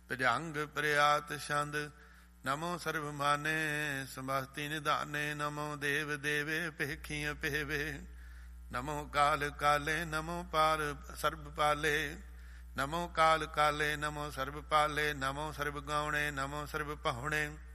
ਭਜੰਗ ਪ੍ਰਿਆਤ ਛੰਦ। ਨਮੋ ਸਰਬ ਮਾਨੇ ਸਮਸਤੀ ਨਿਧਾਨੇ। ਨਮੋ ਦੇਵ ਦੇਵੇ ਭੇਖੀਆਂ ਭੇਵੇ। ਨਮੋ ਕਾਲ ਕਾਲੇ ਨਮੋ ਪਾਰ ਸਰਬ ਪਾਲੇ। ਨਮੋ ਕਾਲ ਕਾਲੇ ਨਮੋ ਸਰਬ ਪਾਲੇ। ਨਮੋ ਸਰਬ ਗਾਉਣੇ ਨਮੋ ਸਰਬ ਪਾਹੁਣੇ।